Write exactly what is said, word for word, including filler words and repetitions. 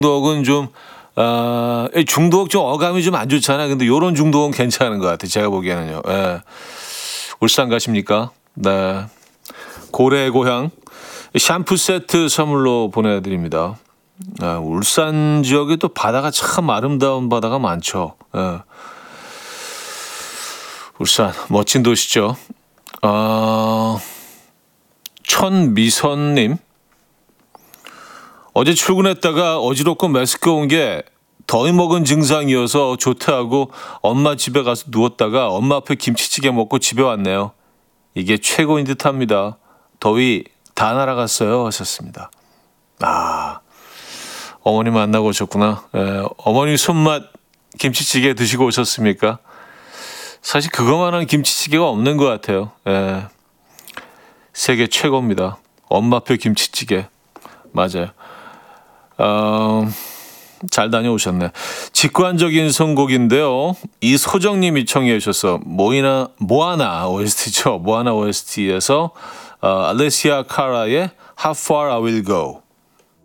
중독은 좀, 아, 이 중독 좀 어감이 좀 안 좋잖아. 근데 요런 중독은 괜찮은 것 같아요. 제가 보기에는요. 예. 울산 가십니까? 네. 고래의 고향. 샴푸 세트 선물로 보내드립니다. 아, 울산 지역에 또 바다가 참 아름다운 바다가 많죠. 예. 울산, 멋진 도시죠. 아, 천미선님. 어제 출근했다가 어지럽고 메스꺼운 게 더위 먹은 증상이어서 조퇴하고 엄마 집에 가서 누웠다가 엄마 앞에 김치찌개 먹고 집에 왔네요. 이게 최고인 듯합니다. 더위 다 날아갔어요. 하셨습니다. 아, 어머니 만나고 오셨구나. 예, 어머니 손맛 김치찌개 드시고 오셨습니까? 사실 그거만한 김치찌개가 없는 것 같아요. 예, 세계 최고입니다. 엄마표 김치찌개. 맞아요. 어, 잘 다녀오셨네. 직관적인 선곡인데요. 이소정님이 청해 주셔서 모이나 모아나 오에스티죠. 모아나 오에스티에서 어, 알레시아 카라의 How Far I Will Go.